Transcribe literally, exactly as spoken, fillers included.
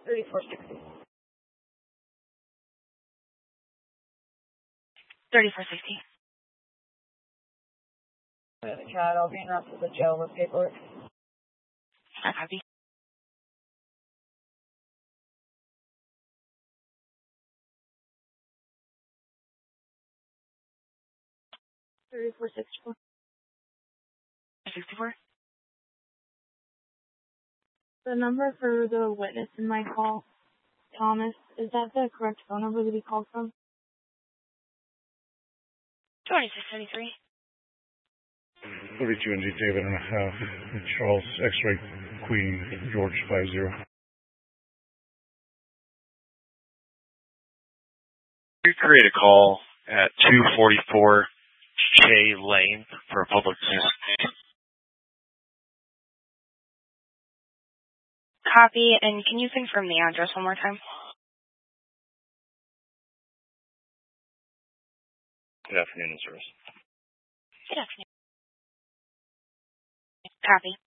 thirty-four sixty. thirty-four sixty. Chad, I'll be interrupted with the jail with paperwork. I copy. thirty-four sixty-four. sixty-four. The number for the witness in my call, Thomas, is that the correct phone number that he called from? twenty-six seventy-three. thirty-two N G David and a half, Charles X-ray Queen George five zero. You create a call at two forty-four Shea Lane for a public nuisance. Copy, and can you confirm the address one more time? Good afternoon, service. Good afternoon. Copy.